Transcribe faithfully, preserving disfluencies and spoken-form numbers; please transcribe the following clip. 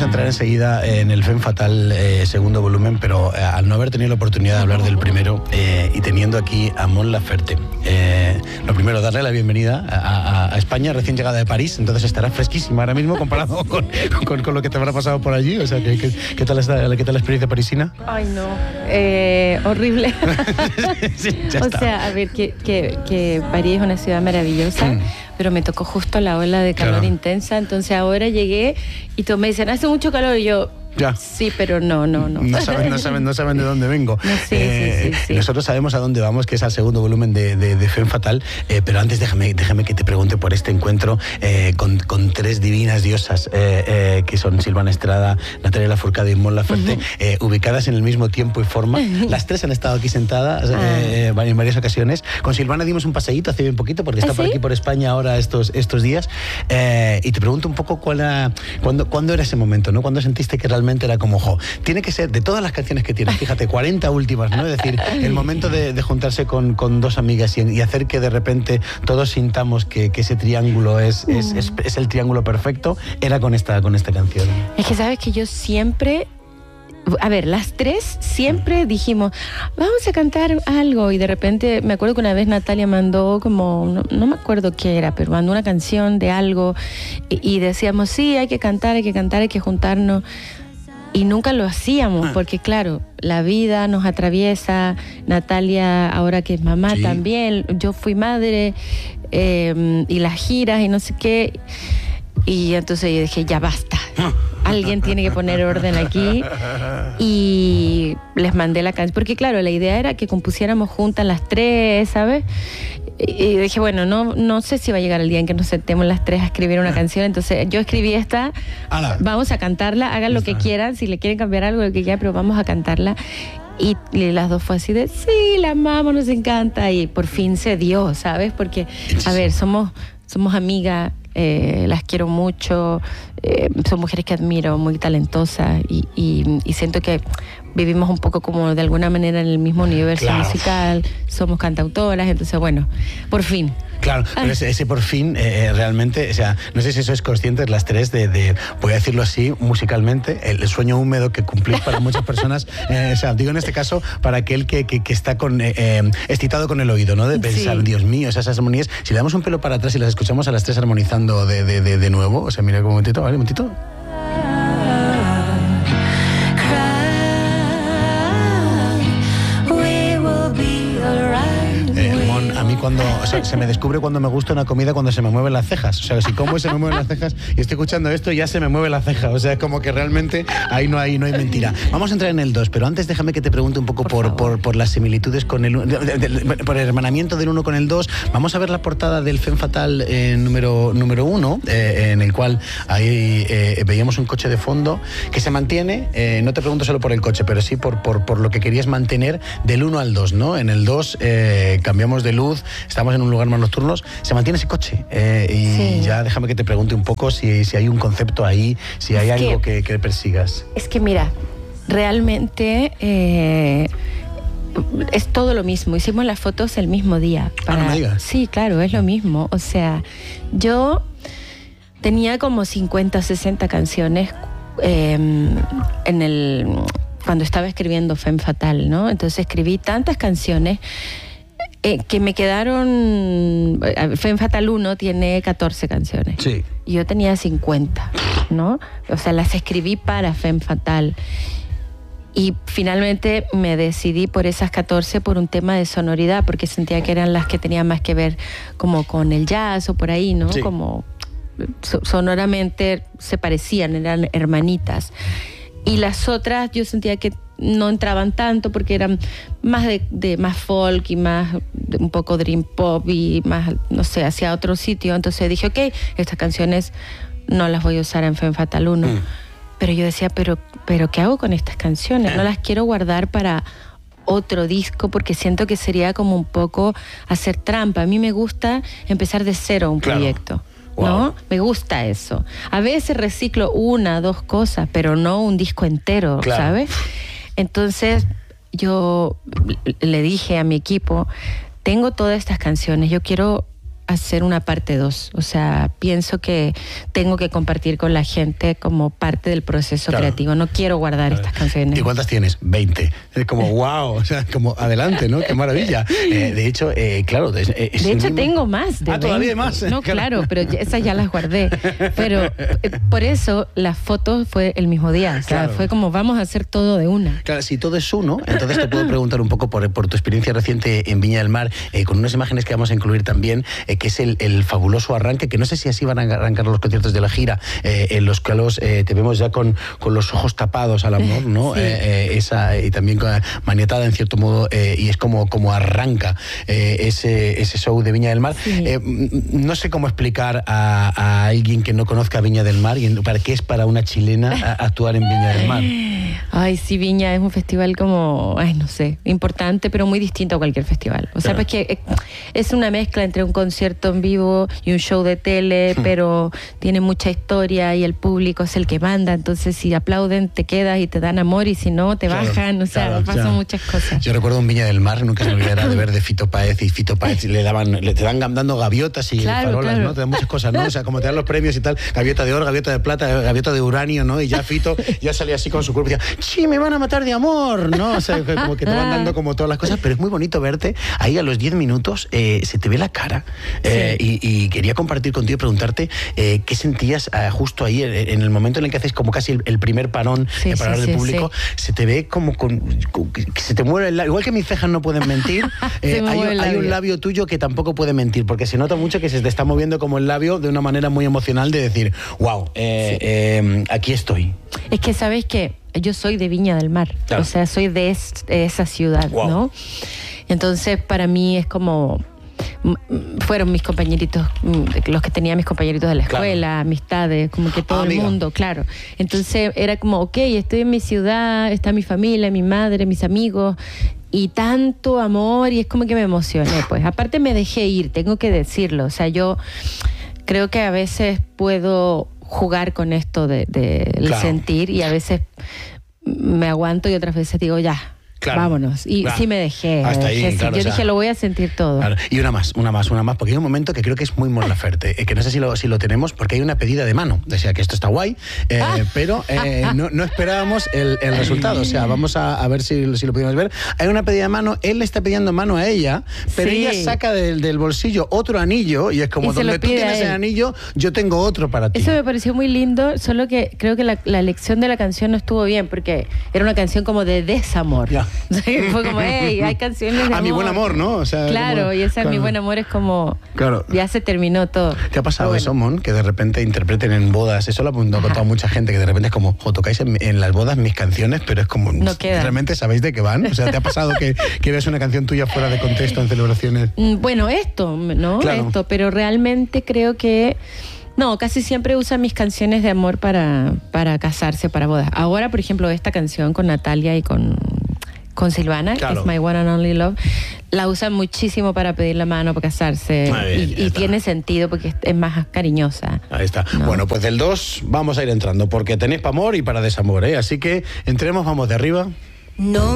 Vamos a entrar enseguida en el Femme Fatale eh, segundo volumen, pero eh, al no haber tenido la oportunidad de hablar del primero eh, y teniendo aquí a Mon Laferte, eh, lo primero, darle la bienvenida a, a, a España, recién llegada de París, entonces estará fresquísima ahora mismo comparado con, con, con lo que te habrá pasado por allí. O sea, ¿qué, qué, qué, tal, está, ¿qué tal la experiencia parisina? Ay, no, eh, horrible. Sí, ya o está. sea, a ver, que, que, que París es una ciudad maravillosa, mm. pero me tocó justo la ola de calor claro. intensa, entonces ahora llegué y todos me dicen, hace mucho calor, y yo... Ya. Sí, pero no, no, no. No saben, no saben, no saben de dónde vengo. No, sí, eh, sí, sí, sí. Nosotros sabemos a dónde vamos, que es al segundo volumen de, de, de Femme Fatale, eh, pero antes déjame, déjame que te pregunte por este encuentro eh, con, con tres divinas diosas, eh, eh, que son Silvana Estrada, Natalia Lafourcade y Mon Laferte, uh-huh. eh, ubicadas en el mismo tiempo y forma. Las tres han estado aquí sentadas eh, ah. en varias ocasiones. Con Silvana dimos un paseíto hace bien poquito, porque está ¿Ah, por sí? aquí, por España, ahora estos, estos días. Eh, y te pregunto un poco cuál era, cuándo, cuándo era ese momento, ¿no? ¿Cuándo sentiste que realmente era como, jo, tiene que ser, de todas las canciones que tienes, fíjate, cuarenta últimas, ¿no? Es decir, el momento de, de juntarse con, con dos amigas y, y hacer que de repente todos sintamos que, que ese triángulo es, mm. es, es, es el triángulo perfecto, era con esta, con esta canción. Es que sabes que yo siempre... A ver, las tres siempre dijimos, vamos a cantar algo, y de repente, me acuerdo que una vez Natalia mandó como, no, no me acuerdo qué era, pero mandó una canción de algo, y, y decíamos, sí, hay que cantar, hay que cantar, hay que juntarnos. Y nunca lo hacíamos, porque claro, la vida nos atraviesa, Natalia ahora que es mamá sí. también, yo fui madre, eh, y las giras y no sé qué, y entonces yo dije, ya basta, alguien tiene que poner orden aquí, y les mandé la canción, porque claro, la idea era que compusiéramos juntas las tres, ¿sabes? Y dije, bueno, no, no sé si va a llegar el día en que nos sentemos las tres a escribir una canción, entonces yo escribí esta, Ala. vamos a cantarla, hagan lo que quieran, si le quieren cambiar algo, lo que quieran, pero vamos a cantarla. Y, y las dos fue así de, sí, la amamos, nos encanta, y por fin se dio, ¿sabes? Porque, a ver, somos, somos amigas, eh, las quiero mucho, eh, son mujeres que admiro, muy talentosas, y, y, y siento que vivimos un poco como de alguna manera en el mismo universo claro. musical, somos cantautoras, entonces bueno, por fin. Claro, pero ese, ese por fin eh, realmente, o sea, no sé si sois conscientes las tres de, de, voy a decirlo así, musicalmente, el, el sueño húmedo que cumplís para muchas personas, eh, o sea, digo en este caso, para aquel que, que, que está con, eh, eh, excitado con el oído, ¿no? De pensar, sí. Dios mío, esas armonías, si le damos un pelo para atrás y las escuchamos a las tres armonizando de, de, de, de nuevo, o sea, mira un momentito, ¿vale? Un momentito. A mí cuando, o sea, se me descubre cuando me gusta una comida cuando se me mueven las cejas. O sea, si como y se me mueven las cejas y estoy escuchando esto, ya se me mueve la ceja. O sea, como que realmente ahí no hay, no hay mentira. Vamos a entrar en el dos, pero antes déjame que te pregunte un poco por, por, por, por las similitudes con el... De, de, de, por el hermanamiento del uno con el dos. Vamos a ver la portada del Femme Fatale eh, número, número uno, eh, en el cual ahí eh, veíamos un coche de fondo que se mantiene, eh, no te pregunto solo por el coche, pero sí por, por, por lo que querías mantener del uno al dos, ¿no? En el dos eh, cambiamos de luz, estamos en un lugar más nocturnos, se mantiene ese coche. Eh, y sí. ya déjame que te pregunte un poco si, si hay un concepto ahí, si hay es algo que, que, que persigas. Es que mira, realmente eh, es todo lo mismo. Hicimos las fotos el mismo día. Para... Ah, no me digas. Sí, claro, es lo mismo. O sea, yo tenía como cincuenta, sesenta canciones eh, en el... cuando estaba escribiendo Femme Fatale, ¿no? Entonces escribí tantas canciones Eh, que me quedaron... Femme Fatale uno tiene catorce canciones. Sí. Y yo tenía cincuenta, ¿no? O sea, las escribí para Femme Fatale. Y finalmente me decidí por esas catorce por un tema de sonoridad, porque sentía que eran las que tenían más que ver como con el jazz o por ahí, ¿no? Sí. Como sonoramente se parecían, eran hermanitas. Y las otras yo sentía que no entraban tanto porque eran más de, de más folk y más de un poco dream pop y más, no sé, hacia otro sitio. Entonces dije, ok, estas canciones no las voy a usar en Femme Fatale uno. Mm. Pero yo decía, pero, pero ¿qué hago con estas canciones? No las quiero guardar para otro disco porque siento que sería como un poco hacer trampa. A mí me gusta empezar de cero un claro. proyecto. Wow. ¿No? Me gusta eso. A veces reciclo una, dos cosas, pero no un disco entero, claro. ¿sabes? Entonces yo le dije a mi equipo, tengo todas estas canciones, yo quiero hacer una parte dos. O sea, pienso que tengo que compartir con la gente como parte del proceso claro. creativo. No quiero guardar claro. estas canciones. ¿Y cuántas tienes? veinte. Es como, wow, o sea, como adelante, ¿no? Qué maravilla. Eh, de hecho, eh, claro... Es, es de hecho, mismo... tengo más de Ah, todavía hay más. No, claro, pero esas ya las guardé. Pero eh, por eso la foto fue el mismo día. O sea, claro. fue como, vamos a hacer todo de una. Claro, si todo es uno, entonces te puedo preguntar un poco por, por tu experiencia reciente en Viña del Mar, eh, con unas imágenes que vamos a incluir también, eh, que es el, el fabuloso arranque, que no sé si así van a arrancar los conciertos de la gira, eh, en los que los, eh, te vemos ya con, con los ojos tapados al amor, ¿no? Sí. Eh, eh, esa, y también con, maniatada en cierto modo, eh, y es como, como arranca eh, ese, ese show de Viña del Mar. Sí. Eh, no sé cómo explicar a, a alguien que no conozca Viña del Mar y para qué es para una chilena a, actuar en Viña del Mar. Ay, sí, Viña es un festival como, ay, no sé, importante, pero muy distinto a cualquier festival. O sea, claro. pues que es una mezcla entre un concierto en vivo y un show de tele, hmm. pero tiene mucha historia y el público es el que manda. Entonces, si aplauden, te quedas y te dan amor, y si no, te claro, bajan. O sea, claro, pasan claro. muchas cosas. Yo recuerdo un Viña del Mar, nunca se me olvidará de ver de Fito Páez, y Fito Páez le daban, le te dan dando gaviotas y claro, farolas, claro. ¿no? Te dan muchas cosas, ¿no? O sea, como te dan los premios y tal, gaviota de oro, gaviota de plata, gaviota de uranio, ¿no? Y ya Fito ya salía así con su cuerpo y decía, sí, me van a matar de amor, ¿no? O sea, como que te van dando como todas las cosas, pero es muy bonito verte ahí a los diez minutos, eh, se te ve la cara. Eh, sí. y, y quería compartir contigo y preguntarte eh, qué sentías eh, justo ahí, en, en el momento en el que haces como casi el, el primer parón sí, eh, para sí, hablar del sí, público, sí. se te ve como con, con que se te mueve el labio, igual que mis cejas no pueden mentir, eh, hay, hay un labio tuyo que tampoco puede mentir, porque se nota mucho que se te está moviendo como el labio de una manera muy emocional de decir, wow, eh, sí. eh, aquí estoy. Es que sabes que yo soy de Viña del Mar, claro. o sea, soy de, es, de esa ciudad, wow. ¿no? Entonces, para mí es como, fueron mis compañeritos, los que tenía mis compañeritos de la escuela, claro. amistades, como que todo ah, el amiga. mundo, claro. Entonces, era como, ok, estoy en mi ciudad, está mi familia, mi madre, mis amigos, y tanto amor, y es como que me emocioné, pues. Aparte me dejé ir, tengo que decirlo, o sea, yo creo que a veces puedo jugar con esto de, de el claro. sentir, y a veces me aguanto y otras veces digo ya, claro. vámonos. Y claro. sí me dejé. Hasta me dejé ahí, claro, Yo o sea, dije, lo voy a sentir todo. Claro. Y una más, una más, una más, porque hay un momento que creo que es muy Mon Laferte, eh, que no sé si lo, si lo tenemos, porque hay una pedida de mano. Decía que esto está guay, eh, ah. pero eh, no, no esperábamos el, el resultado. O sea, vamos a, a ver si, si lo podemos ver. Hay una pedida de mano, él le está pidiendo mano a ella, pero sí. ella saca del, del bolsillo otro anillo, y es como, y donde tú tienes el anillo, yo tengo otro para ti. Eso me pareció muy lindo, solo que creo que la, la elección de la canción no estuvo bien, porque era una canción como de desamor. Ya. Fue como, hey, hay canciones de a amor. Mi buen amor, ¿no? O sea, claro, como, y esa claro. Mi buen amor es como, claro. ya se terminó todo. ¿Te ha pasado bueno. eso, Mon? Que de repente interpreten en bodas, eso lo ha contado mucha gente, que de repente es como, o tocáis en, en las bodas mis canciones, pero es como, no queda. ¿realmente sabéis de qué van? O sea, ¿te ha pasado que, que ves una canción tuya fuera de contexto en celebraciones? Bueno, esto, ¿no? Claro. Esto, pero realmente creo que no, casi siempre usan mis canciones de amor para, para casarse, para bodas. Ahora, por ejemplo, esta canción con Natalia y con... con Silvana, claro. que es My One and Only Love, la usan muchísimo para pedir la mano, para casarse, bien, y, y tiene sentido porque es más cariñosa. Ahí está. ¿No? Bueno, pues del dos vamos a ir entrando, porque tenéis para amor y para desamor, ¿eh? Así que entremos, vamos de arriba. No.